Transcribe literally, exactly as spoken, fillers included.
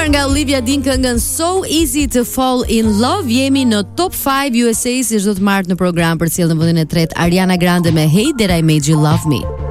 dëgjuar nga Olivia Dean këngën So Easy to Fall in Love. Jemi në Top five U S A, si çdo të martë në program, për cilën në vendin e tretë Ariana Grande me Hey Did I Made You Love Me.